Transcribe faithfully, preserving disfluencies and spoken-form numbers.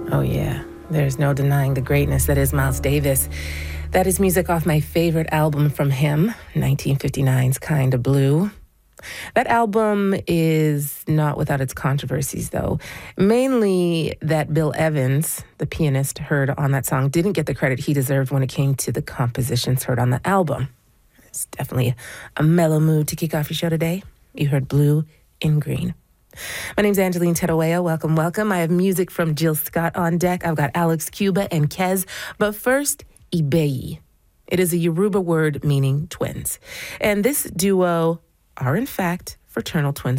Oh, yeah. There's no denying the greatness that is Miles Davis. That is music off my favorite album from him, nineteen fifty-nine's Kinda Blue. That album is not without its controversies, though. Mainly that Bill Evans, the pianist heard on that song, didn't get the credit he deserved when it came to the compositions heard on the album. It's definitely a mellow mood to kick off your show today. You heard Blue in Green. My name's Angeline Tedoea. Welcome, welcome. I have music from Jill Scott on deck. I've got Alex Cuba and Kez. But first, Ibeyi. It is a Yoruba word meaning twins. And this duo are, in fact, fraternal twins